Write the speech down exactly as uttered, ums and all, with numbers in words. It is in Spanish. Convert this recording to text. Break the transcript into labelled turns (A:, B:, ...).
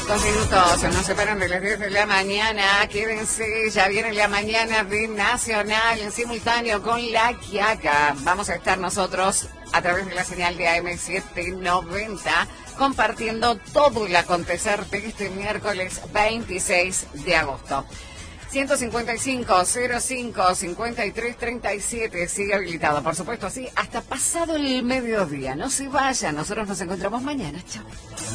A: Dos minutos, no se paran de las diez de la mañana. Quédense, ya viene la mañana de Nacional en simultáneo con La Quiaca. Vamos a estar nosotros a través de la señal de A M setecientos noventa compartiendo todo el acontecer de este miércoles veintiséis de agosto. ciento cincuenta y cinco, cero cinco, cincuenta y tres, treinta y siete sigue habilitado, por supuesto, así hasta pasado el mediodía. No se vayan, nosotros nos encontramos mañana. Chao.